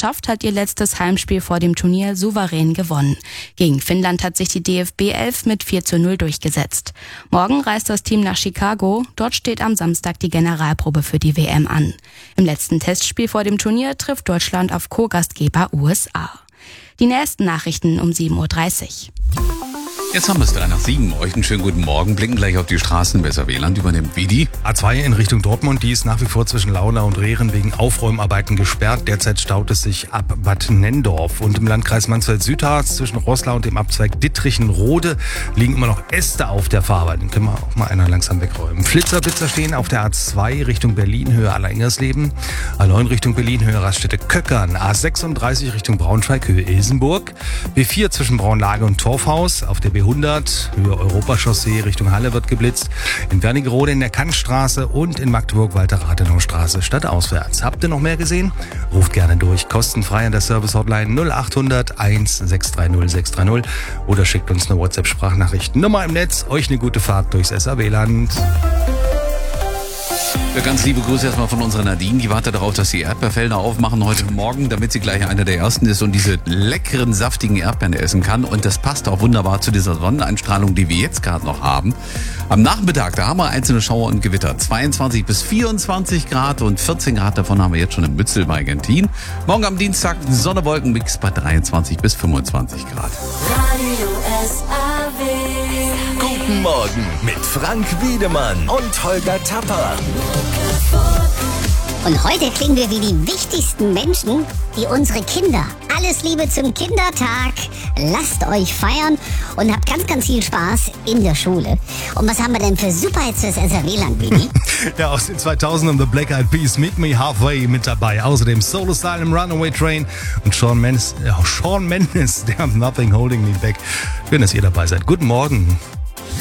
Nationalmannschaft hat ihr letztes Heimspiel vor dem Turnier souverän gewonnen. Gegen Finnland hat sich die DFB 11 mit 4:0 durchgesetzt. Morgen reist das Team nach Chicago. Dort steht am Samstag die Generalprobe für die WM an. Im letzten Testspiel vor dem Turnier trifft Deutschland auf Co-Gastgeber USA. Die nächsten Nachrichten um 7:30 Uhr. Jetzt haben wir es 7:03. Euch einen schönen guten Morgen. Blicken gleich auf die Straßen. Weserweland übernimmt Vidi. A2 in Richtung Dortmund, die ist nach wie vor zwischen Launa und Rehren wegen Aufräumarbeiten gesperrt. Derzeit staut es sich ab Bad Nenndorf. Und im Landkreis Mansfeld-Südharz zwischen Roßlau und dem Abzweig Dittrichen-Rode liegen immer noch Äste auf der Fahrbahn. Den können wir auch mal einer langsam wegräumen. Flitzer stehen auf der A2 Richtung Berlin, Höhe Alleingers-Leben. A9 Richtung Berlin, Höhe Raststätte-Köckern. A36 Richtung Braunschweig, Höhe Ilsenburg. B4 zwischen Braunlage und Torfhaus. Auf der B100, Höhe Europachaussee Richtung Halle wird geblitzt. In Wernigerode in der Kantstraße und in Magdeburg Walter-Rathenau-Straße stadtauswärts. Habt ihr noch mehr gesehen? Ruft gerne durch. Kostenfrei an der Service-Hotline 0800 1630 630 oder schickt uns eine WhatsApp-Sprachnachricht. Nummer im Netz. Euch eine gute Fahrt durchs SAW-Land. Ganz liebe Grüße erstmal von unserer Nadine. Die wartet darauf, dass die Erdbeerfelder aufmachen heute Morgen, damit sie gleich einer der ersten ist und diese leckeren, saftigen Erdbeeren essen kann. Und das passt auch wunderbar zu dieser Sonneneinstrahlung, die wir jetzt gerade noch haben. Am Nachmittag, da haben wir einzelne Schauer und Gewitter. 22 bis 24 Grad und 14 Grad davon haben wir jetzt schon in Bützel bei Gentin. Morgen am Dienstag Sonne-Wolken-Mix bei 23 bis 25 Grad. Guten Morgen mit Frank Wiedemann und Holger Tapper. Und heute klingen wir wie die wichtigsten Menschen, die unsere Kinder. Alles Liebe zum Kindertag. Lasst euch feiern und habt ganz, ganz viel Spaß in der Schule. Und was haben wir denn für Superhits fürs SAW-Land, Baby? Ja, aus den 2000ern The Black Eyed Peas, Meet Me Halfway mit dabei. Außerdem Solo Style im Runaway Train und Shawn Mendes, der Nothing Holding Me Back. Schön, dass ihr dabei seid. Guten Morgen.